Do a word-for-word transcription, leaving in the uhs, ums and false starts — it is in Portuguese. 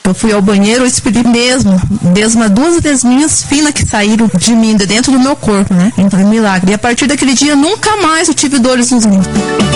Eu fui ao banheiro, eu expeli mesmo, mesmo duas desminhas finas que saíram de mim, de dentro do meu corpo, né? Então é um milagre. E a partir daquele dia, nunca mais eu tive dores nos rins.